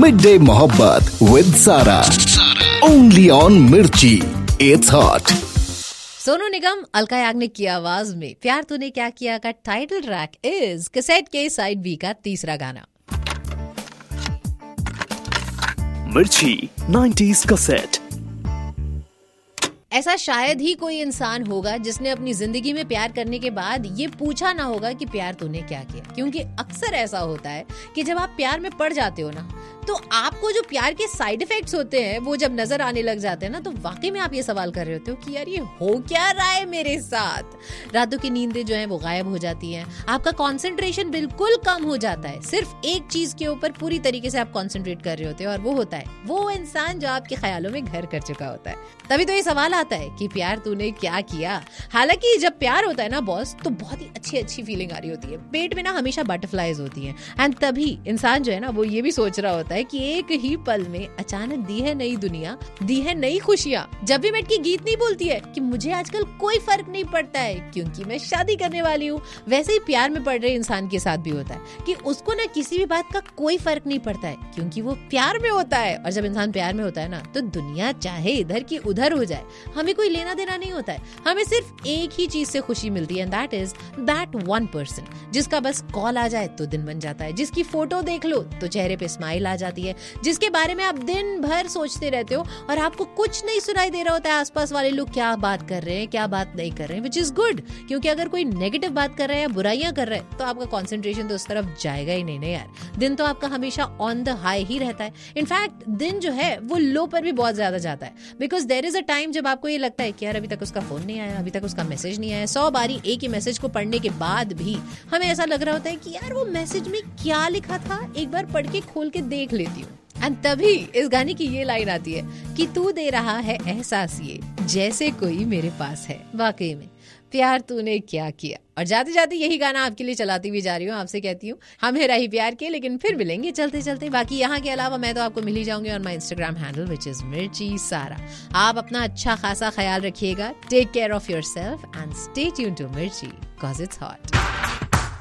Mid day मोहब्बत with सारा, only on मिर्ची, इट्स हॉट। सोनू निगम, अलका याग्निक की आवाज में प्यार तूने क्या किया का टाइटल ट्रैक इज कैसेट के साइड बी का तीसरा गाना। मिर्ची 90s कैसेट। ऐसा शायद ही कोई इंसान होगा जिसने अपनी जिंदगी में प्यार करने के बाद ये पूछा ना होगा कि प्यार तूने क्या किया, क्योंकि अक्सर ऐसा होता है कि जब आप प्यार में पड़ जाते हो ना, तो आपको जो प्यार के साइड इफेक्ट्स होते हैं वो जब नजर आने लग जाते हैं ना, तो वाकई में आप ये सवाल कर रहे होते हो कि यार ये हो क्या रहा है मेरे साथ। रातों की नींदें जो है वो गायब हो जाती हैं, आपका कंसंट्रेशन बिल्कुल कम हो जाता है, सिर्फ एक चीज के ऊपर पूरी तरीके से आप कंसंट्रेट कर रहे होते हो, और वो होता है वो इंसान जो आपके ख्यालों में घर कर चुका होता है। तभी तो ये सवाल आता है कि प्यार तूने क्या किया। हालांकि जब प्यार होता है ना बॉस, तो बहुत ही अच्छी अच्छी फीलिंग आ रही होती है, पेट में ना हमेशा बटरफ्लाईज होती हैं, एंड तभी इंसान जो है ना वो ये भी सोच रहा होता है कि एक ही पल में अचानक दी है नई दुनिया, दी है नई खुशियां। जब भी मेट की गीत नहीं बोलती है कि मुझे आजकल कोई फर्क नहीं पड़ता है क्योंकि मैं शादी करने वाली हूँ, वैसे ही प्यार में पड़ रहे इंसान के साथ भी होता है कि उसको ना किसी भी बात का कोई फर्क नहीं पड़ता है क्योंकि वो प्यार में होता है। और जब इंसान प्यार में होता है ना, तो दुनिया चाहे इधर की उधर हो जाए, हमें कोई लेना देना नहीं होता है, हमें सिर्फ एक ही चीज से खुशी मिलती है, and that is that one person जिसका बस कॉल आ जाए तो दिन बन जाता है, जिसकी फोटो देख लो तो चेहरे पे स्माइल आ जाती है, जिसके बारे में आप दिन भर सोचते रहते हो और आपको कुछ नहीं सुनाई दे रहा होता है आसपास वाले लोग क्या बात कर रहे हैं क्या बात नहीं कर रहे हैं, विच इज गुड, क्योंकि अगर कोई नेगेटिव बात कर रहा है या बुराइयां कर रहा है तो आपका कॉन्सेंट्रेशन तो उस तरफ जाएगा ही नहीं ना यार। दिन तो आपका हमेशा ऑन द हाई ही रहता है, इनफैक्ट दिन जो है वो लो पर भी बहुत ज्यादा जाता है, because there is a time जब आपको ये लगता है कि यार अभी तक उसका फोन नहीं आया, अभी तक उसका मैसेज नहीं आया। 100 बारी एक ही मैसेज को पढ़ने के बाद भी हमें ऐसा लग रहा होता है कि यार वो मैसेज में क्या लिखा था, एक बार पढ़ के खोल के देख लेती हूँ। एंड तभी इस गाने की ये लाइन आती है कि तू दे रहा है एहसास ये जैसे कोई मेरे पास है। वाकई में प्यार तूने क्या किया। और जाते जाते यही गाना आपके लिए चलाती हुई जा रही हूँ, आपसे कहती हूँ हम है रही प्यार के, लेकिन फिर मिलेंगे चलते चलते। बाकी यहाँ के अलावा मैं तो आपको मिल ही जाऊंगी on my Instagram handle which is मिर्ची सारा। आप अपना अच्छा खासा ख्याल रखिएगा, take care of your self and stay tuned to मिर्ची बिकॉज इट्स हॉट।